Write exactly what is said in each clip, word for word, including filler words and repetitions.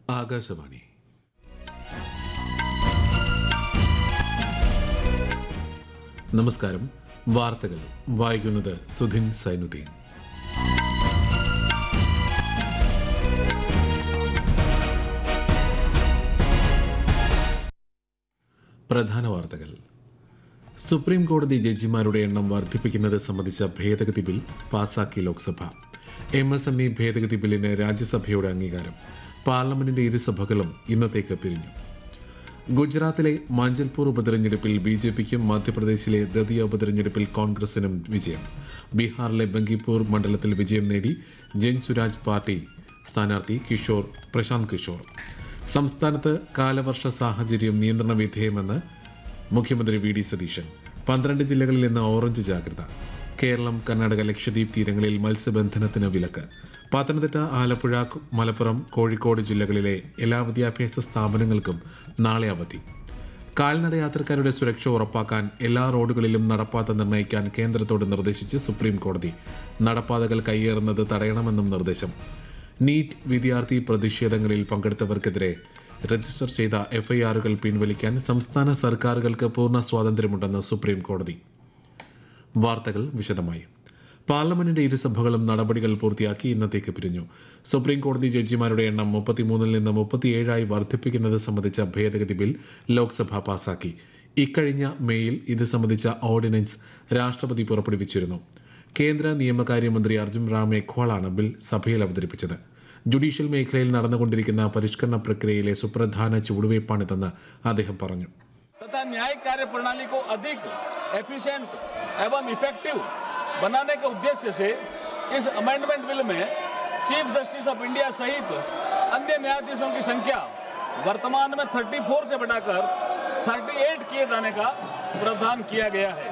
ആകാശവാണി. നമസ്കാരം. വാർത്തകൾ വായിക്കുന്നത് സുധിൻ സൈനുദ്ദീൻ. പ്രധാന വാർത്തകൾ. സുപ്രീം കോടതി ജഡ്ജിമാരുടെ എണ്ണം വർദ്ധിപ്പിക്കുന്നത് സംബന്ധിച്ച ഭേദഗതി ബിൽ പാസാക്കി Lok Sabha. M S M E ഭേദഗതി ബില്ലിന് രാജ്യസഭയുടെ അംഗീകാരം. പാർലമെന്റിന്റെ ഇരുസഭകളും ഇന്നത്തേക്ക് പിരിഞ്ഞു. ഗുജറാത്തിലെ മഞ്ചൽപൂർ ഉപതെരഞ്ഞെടുപ്പിൽ ബി ജെ പിക്കും മധ്യപ്രദേശിലെ ദതിയ ഉപതെരഞ്ഞെടുപ്പിൽ കോൺഗ്രസിനും വിജയം. ബീഹാറിലെ ബങ്കിപ്പൂർ മണ്ഡലത്തിൽ വിജയം നേടി ജൻ സുരാജ് പാർട്ടി സ്ഥാനാർത്ഥി കിഷോർ പ്രശാന്ത് കിഷോർ. സംസ്ഥാനത്ത് കാലവർഷ സാഹചര്യം നിയന്ത്രണ വിധേയമെന്ന് മുഖ്യമന്ത്രി വി ഡി സതീശൻ. പന്ത്രണ്ട് ജില്ലകളിൽ ഇന്ന് ഓറഞ്ച് ജാഗ്രത. കേരളം, കർണാടക, ലക്ഷദ്വീപ് തീരങ്ങളിൽ മത്സ്യബന്ധനത്തിന് വിലക്ക്. പത്തനംതിട്ട, ആലപ്പുഴ, മലപ്പുറം, കോഴിക്കോട് ജില്ലകളിലെ എല്ലാ വിദ്യാഭ്യാസ സ്ഥാപനങ്ങൾക്കും നാളെ അവധി. കാൽനട യാത്രക്കാരുടെ സുരക്ഷ ഉറപ്പാക്കാൻ എല്ലാ റോഡുകളിലും നടപ്പാത നിർണ്ണയിക്കാൻ കേന്ദ്രത്തോട് നിർദ്ദേശിച്ച് സുപ്രീം കോടതി. നടപ്പാതകൾ കയ്യേറുന്നത് തടയണമെന്നും നിർദ്ദേശം. നീറ്റ് വിദ്യാർത്ഥി പ്രതിഷേധങ്ങളിൽ പങ്കെടുത്തവർക്കെതിരെ രജിസ്റ്റർ ചെയ്ത എഫ്ഐആറുകൾ പിൻവലിക്കാൻ സംസ്ഥാന സർക്കാരുകൾക്ക് പൂർണ്ണ സ്വാതന്ത്ര്യമുണ്ടെന്ന് സുപ്രീം കോടതി. വാർത്തകൾ വിശദമായി. പാർലമെന്റിന്റെ ഇരുസഭകളും നടപടികൾ പൂർത്തിയാക്കി ഇന്നത്തേക്ക് പിരിഞ്ഞു. സുപ്രീം കോടതി ജഡ്ജിമാരുടെ എണ്ണം മുപ്പത്തിമൂന്നിൽ നിന്ന് മുപ്പത്തിയേഴായി വർദ്ധിപ്പിക്കുന്നത് സംബന്ധിച്ച ഭേദഗതി ബിൽ ലോക്സഭ പാസാക്കി. ഇക്കഴിഞ്ഞ മേയിൽ ഇത് സംബന്ധിച്ച ഓർഡിനൻസ് രാഷ്ട്രപതി പുറപ്പെടുവിച്ചിരുന്നു. കേന്ദ്ര നിയമകാര്യമന്ത്രി അർജുൻ റാം മേഘ്വാളാണ് ബിൽ സഭയിൽ അവതരിപ്പിച്ചത്. ജുഡീഷ്യൽ മേഖലയിൽ നടന്നുകൊണ്ടിരിക്കുന്ന പരിഷ്കരണ പ്രക്രിയയിലെ സുപ്രധാന ചുവടുവയ്പ്പാണിതെന്ന് അദ്ദേഹം പറഞ്ഞു. तथा न्यायिक कार्य प्रणाली को अधिक एफिशिएंट एवं इफेक्टिव बनाने के उद्देश्य से इस अमेंडमेंट बिल में चीफ जस्टिस ऑफ इंडिया सहित अन्य न्यायाधीशों की संख्या वर्तमान में चौंतीस से बढ़ाकर अड़तीस किए जाने का प्रावधान किया गया है.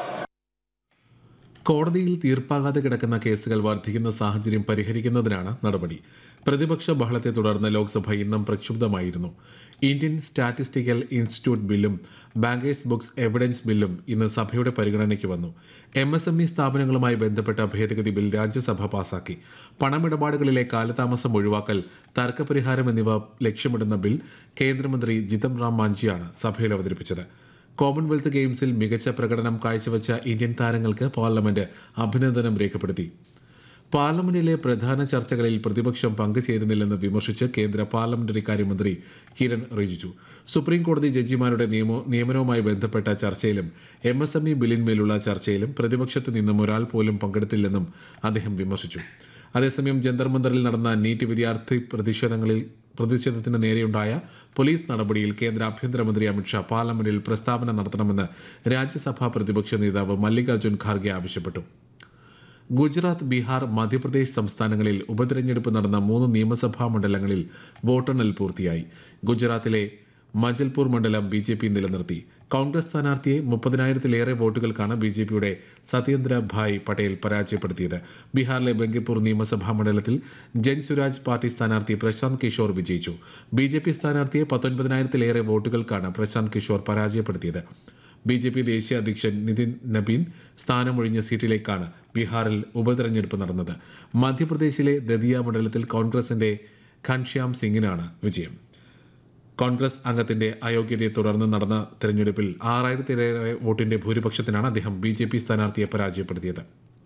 കോടതിയിൽ തീർപ്പാകാതെ കിടക്കുന്ന കേസുകൾ വർദ്ധിക്കുന്ന സാഹചര്യം പരിഹരിക്കുന്നതിനാണ് നടപടി. പ്രതിപക്ഷ ബഹളത്തെ തുടർന്ന് ലോക്സഭ ഇന്നും പ്രക്ഷുബ്ധമായിരുന്നു. ഇന്ത്യൻ സ്റ്റാറ്റിസ്റ്റിക്കൽ ഇൻസ്റ്റിറ്റ്യൂട്ട് ബില്ലും ബാങ്കേഴ്സ് ബുക്സ് എവിഡൻസ് ബില്ലും ഇന്ന് സഭയുടെ പരിഗണനയ്ക്ക് വന്നു. എം എസ് എം ഇ സ്ഥാപനങ്ങളുമായി ബന്ധപ്പെട്ട ഭേദഗതി ബിൽ രാജ്യസഭ പാസാക്കി. പണമിടപാടുകളിലെ കാലതാമസം ഒഴിവാക്കൽ, തർക്കപരിഹാരം എന്നിവ ലക്ഷ്യമിടുന്ന ബിൽ കേന്ദ്രമന്ത്രി ജിതൻ റാം മാഞ്ചിയാണ് സഭയിൽ അവതരിപ്പിച്ചത്. കോമൺവെൽത്ത് ഗെയിംസിൽ മികച്ച പ്രകടനം കാഴ്ചവെച്ച ഇന്ത്യൻ താരങ്ങൾക്ക് പാർലമെന്റ് അഭിനന്ദനം രേഖപ്പെടുത്തി. പാർലമെന്റിലെ പ്രധാന ചർച്ചകളിൽ പ്രതിപക്ഷം പങ്കുചേരുന്നില്ലെന്ന് വിമർശിച്ച് കേന്ദ്ര പാർലമെന്ററി കാര്യമന്ത്രി കിരൺ റിജിജു. സുപ്രീം കോടതി ജഡ്ജിമാരുടെ നിയമ നിയമനവുമായി ബന്ധപ്പെട്ട ചർച്ചയിലും എം എസ് എം ഇ ബില്ലിന്മേലുള്ള ചർച്ചയിലും പ്രതിപക്ഷത്ത് നിന്നും ഒരാൾ പോലും പങ്കെടുത്തില്ലെന്നും അദ്ദേഹം വിമർശിച്ചു. അതേസമയം ജന്തർ മന്ദറിൽ നടന്ന നീറ്റ് വിദ്യാർത്ഥി പ്രതിഷേധങ്ങളിൽ പ്രതിഷേധത്തിന് നേരെയുണ്ടായ പോലീസ് നടപടിയിൽ കേന്ദ്ര ആഭ്യന്തരമന്ത്രി അമിത്ഷാ പാർലമെന്റിൽ പ്രസ്താവന നടത്തണമെന്ന് രാജ്യസഭാ പ്രതിപക്ഷ നേതാവ് മല്ലികാർജ്ജുൻ ഖാർഗെ ആവശ്യപ്പെട്ടു. ഗുജറാത്ത്, ബീഹാർ, മധ്യപ്രദേശ് സംസ്ഥാനങ്ങളിൽ ഉപതെരഞ്ഞെടുപ്പ് നടന്ന മൂന്ന് നിയമസഭാ മണ്ഡലങ്ങളിൽ വോട്ടെണ്ണൽ പൂർത്തിയായി. ഗുജറാത്തിലെ മഞ്ചൽപൂർ മണ്ഡലം ബി ജെ പി നിലനിർത്തി. കോൺഗ്രസ് സ്ഥാനാർത്ഥിയെ മുപ്പതിനായിരത്തിലേറെ വോട്ടുകൾക്കാണ് ബി ജെ പിയുടെ സത്യേന്ദ്ര ഭായ് പട്ടേൽ പരാജയപ്പെടുത്തിയത്. ബീഹാറിലെ ബങ്കിപ്പൂർ നിയമസഭാ മണ്ഡലത്തിൽ ജൻ സുരാജ് പാർട്ടി സ്ഥാനാർത്ഥി പ്രശാന്ത് കിഷോർ വിജയിച്ചു. ബി ജെ പി സ്ഥാനാർത്ഥിയെ പത്തൊൻപതിനായിരത്തിലേറെ വോട്ടുകൾക്കാണ് പ്രശാന്ത് കിഷോർ പരാജയപ്പെടുത്തിയത്. ബി ജെ പി ദേശീയ അധ്യക്ഷൻ നിതിൻ നബീൻ സ്ഥാനമൊഴിഞ്ഞ സീറ്റിലേക്കാണ് ബീഹാറിൽ ഉപതെരഞ്ഞെടുപ്പ് നടന്നത്. മധ്യപ്രദേശിലെ ദതിയ മണ്ഡലത്തിൽ കോൺഗ്രസിന്റെ ഘൻശ്യാം സിംഗിനാണ് വിജയം. കോൺഗ്രസ് അംഗത്തിന്റെ അയോഗ്യതയെ തുടർന്ന് നടന്ന തെരഞ്ഞെടുപ്പിൽ ആറായിരത്തിലേറെ വോട്ടിന്റെ ഭൂരിപക്ഷത്തിനാണ് അദ്ദേഹം ബി ജെ പി സ്ഥാനാർത്ഥിയെ പരാജയപ്പെടുത്തിയത്.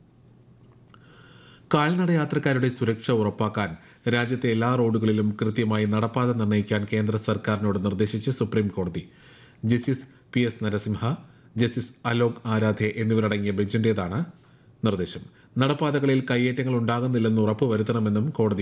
കാൽനട യാത്രക്കാരുടെ സുരക്ഷ ഉറപ്പാക്കാൻ രാജ്യത്തെ എല്ലാ റോഡുകളിലും കൃത്യമായി നടപ്പാത നിർണ്ണയിക്കാൻ കേന്ദ്ര സർക്കാരിനോട് നിർദ്ദേശിച്ച് സുപ്രീം കോടതി. Justice P S Narasimha, justice Alok Aradhe എന്നിവരടങ്ങിയ ബെഞ്ചിന്റേതാണ് നിർദ്ദേശം. നടപ്പാതകളിൽ കയ്യേറ്റങ്ങൾ ഉണ്ടാകുന്നില്ലെന്ന് ഉറപ്പുവരുത്തണമെന്നും കോടതി